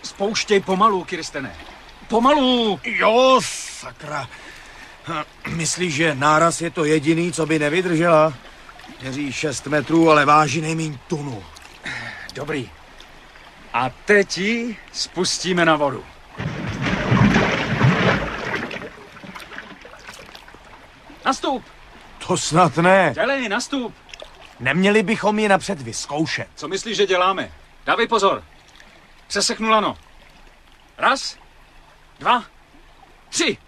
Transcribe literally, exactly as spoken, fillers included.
Spouštěj pomalu, Kirstene. Pomalu! Jo, sakra. Myslíš, že náraz je to jediný, co by nevydržela? Měří šest metrů, ale váží nejmíň tunu. Dobrý. A teď ji spustíme na vodu. Nastup! To snad ne. Dělej, nastup! Neměli bychom ji napřed vyzkoušet. Co myslíš, že děláme? Dávej pozor. Přeseknu lano. Raz, dva, tři.